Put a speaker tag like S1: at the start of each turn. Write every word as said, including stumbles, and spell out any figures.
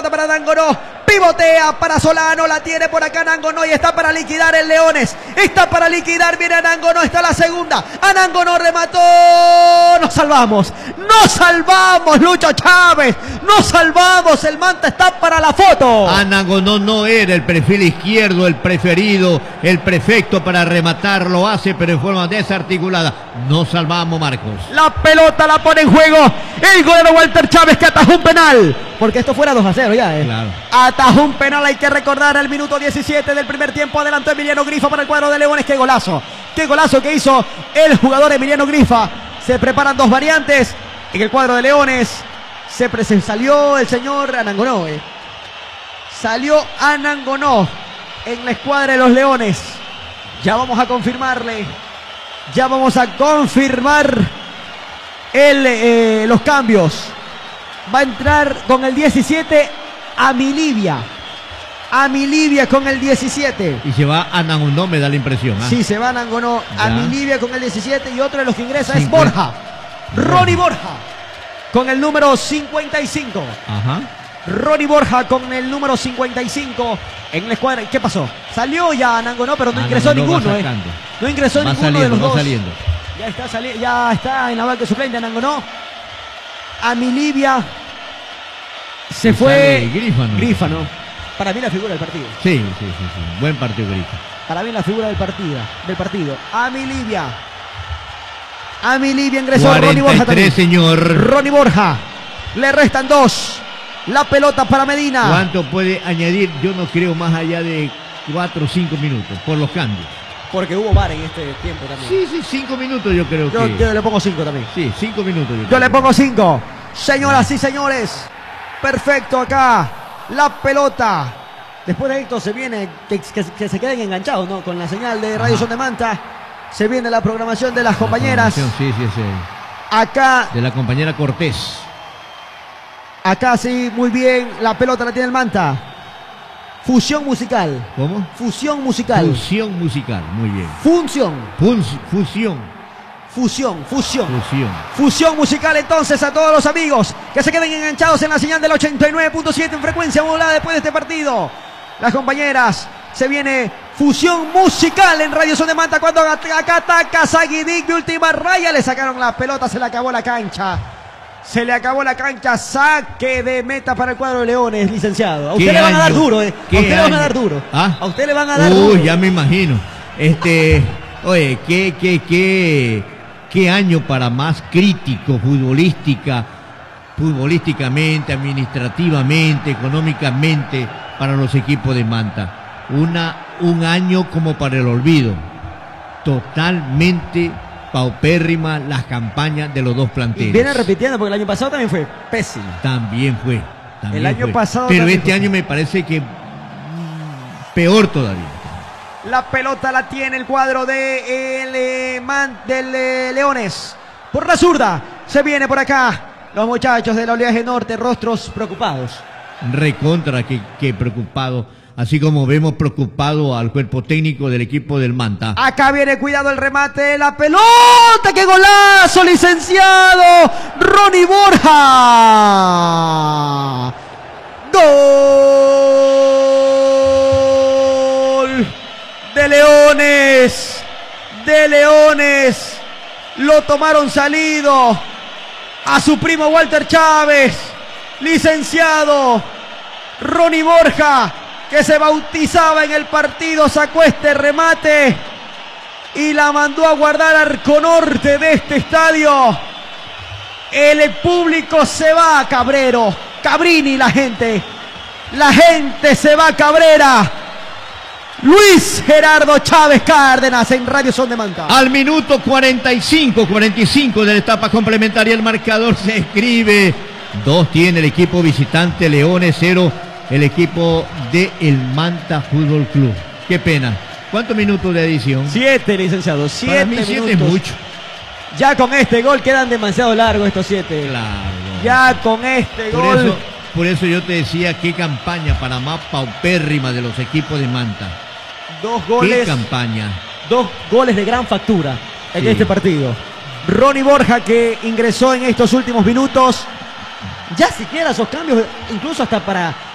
S1: pelota para Anangonó. Pivotea para Solano, la tiene por acá Anangonó y está para liquidar el Leones. Está para liquidar, viene Anangonó, está la segunda. Anangonó remató. Nos salvamos, nos salvamos, Lucho Chávez. Nos salvamos, el Manta está para la foto.
S2: Anangonó no era el perfil izquierdo, el preferido, el perfecto para rematar. Lo hace, pero en forma desarticulada. Nos salvamos, Marcos.
S1: La pelota la pone en juego el golero Walter Chávez, que atajó un penal. Porque esto fuera dos a cero ya, ¿eh?
S2: Claro.
S1: Atajó un penal, hay que recordar, al minuto diecisiete del primer tiempo. Adelantó Emiliano Grifa para el cuadro de Leones. ¡Qué golazo! ¡Qué golazo que hizo el jugador Emiliano Grifa! Se preparan dos variantes en el cuadro de Leones. Se, se salió el señor Anangonó, ¿eh? Salió Anangonó en la escuadra de los Leones. Ya vamos a confirmarle. Ya vamos a confirmar el, eh, los cambios. Va a entrar con el diecisiete Amilibia. Amilibia con el diecisiete.
S2: Y se va Anangonó, me da la impresión. ¿eh?
S1: Sí, se va Anangonó. Amilibia con el diecisiete. Y otro de los que ingresa
S2: cincuenta.
S1: Es Borja. Ronnie Borja. Con el número cincuenta y cinco.
S2: Ajá.
S1: Ronnie Borja con el número cincuenta y cinco en la escuadra. ¿Qué pasó? Salió ya Anangonó, pero no ingresó
S2: Anangonó
S1: ninguno. Eh. No ingresó
S2: va
S1: ninguno
S2: saliendo,
S1: de los
S2: va
S1: dos.
S2: Saliendo.
S1: Ya está, sali ya está en la banca suplente Anangonó. Amilibia. Se
S2: y
S1: fue
S2: Grífano.
S1: Grífano. Para mí la figura del partido.
S2: Sí, sí, sí, sí. Buen partido, Grífano.
S1: Para mí la figura del partido. Del partido. Amilibia. Amilibia ingresó. Ronnie Borja también.
S2: señor.
S1: Ronnie Borja. Le restan dos. La pelota para Medina.
S2: ¿Cuánto puede añadir? Yo no creo más allá de cuatro o cinco minutos por los cambios.
S1: Porque hubo V A R en este tiempo también.
S2: Sí, sí, cinco minutos yo creo
S1: yo,
S2: que.
S1: Yo le pongo cinco también.
S2: Sí, cinco minutos. Yo,
S1: yo le pongo cinco. Señoras y señores. Perfecto acá. La pelota. Después de esto se viene, que, que, que se queden enganchados, ¿no? Con la señal de Radio Son de Manta. Se viene la programación de las la compañeras.
S2: Sí, sí, sí.
S1: Acá.
S2: De la compañera Cortés.
S1: Acá sí, muy bien. La pelota la tiene el Manta. Fusión musical.
S2: ¿Cómo?
S1: Fusión musical.
S2: Fusión musical, muy bien.
S1: Función.
S2: Fun fusión.
S1: Fusión, fusión.
S2: Fusión.
S1: Fusión musical entonces a todos los amigos que se queden enganchados en la señal del ochenta y nueve punto siete en frecuencia modulada después de este partido. Las compañeras, se viene fusión musical en Radio Son de Manta cuando acá ataca Zaguidic de última raya. Le sacaron la pelota, se le acabó la cancha. Se le acabó la cancha, saque de meta para el cuadro de Leones, licenciado. A usted le van a dar duro, ¿eh? A usted le van a dar duro.
S2: ¿Ah?
S1: A usted le van a dar
S2: Uy,
S1: duro.
S2: Uy, ya me imagino. Este, oye, qué, qué, qué, qué año para más crítico futbolística, futbolísticamente, administrativamente, económicamente para los equipos de Manta. Una, un año como para el olvido. Totalmente paupérrima las campañas de los dos planteles.
S1: Y viene repitiendo porque el año pasado también fue pésimo.
S2: También fue. También
S1: el año
S2: fue.
S1: pasado.
S2: Pero este
S1: fue.
S2: año me parece que mmm, peor todavía.
S1: La pelota la tiene el cuadro de el, eh, man, del eh, Leones. Por la zurda. Se viene por acá. Los muchachos del Oleaje Norte, rostros preocupados.
S2: Recontra que, que preocupado. Así como vemos preocupado al cuerpo técnico del equipo del Manta.
S1: Acá viene, cuidado el remate de la pelota. ¡Qué golazo, licenciado! Ronnie Borja. Gol de Leones. De Leones. Lo tomaron salido a su primo Walter Chávez. Licenciado Ronnie Borja, que se bautizaba en el partido, sacó este remate y la mandó a guardar Arco Norte de este estadio. El público se va a Cabrero, Cabrini la gente, la gente se va a Cabrera. Luis Gerardo Chávez Cárdenas en Radio Son de Manta.
S2: Al minuto cuarenta y cinco, cuarenta y cinco de la etapa complementaria el marcador se escribe. Dos tiene el equipo visitante, Leones cero. El equipo de el Manta Fútbol Club. Qué pena. ¿Cuántos minutos de adición?
S1: Siete, licenciado. Siete
S2: Para mí siete es mucho.
S1: Ya con este gol quedan demasiado largos estos siete.
S2: Claro.
S1: Ya con este
S2: por
S1: gol.
S2: Eso, por eso yo te decía qué campaña para más paupérrima de los equipos de Manta.
S1: Dos goles.
S2: Qué campaña.
S1: Dos goles de gran factura en
S2: sí.
S1: este partido. Ronnie Borja, que ingresó en estos últimos minutos. Ya siquiera esos cambios, incluso hasta para